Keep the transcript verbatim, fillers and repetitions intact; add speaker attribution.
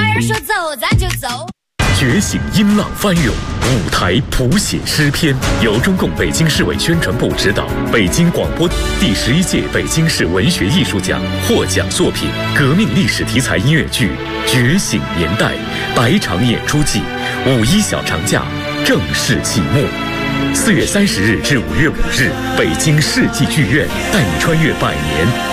Speaker 1: 儿说走咱就走。
Speaker 2: 觉醒音浪翻涌，舞台谱写诗篇，由中共北京市委宣传部指导，北京广播第十一届北京市文学艺术奖获奖作品，革命历史题材音乐剧《觉醒年代》百场演出季，五一小长假正式启幕。四月三十日至五月五日，北京世纪剧院带你穿越百年。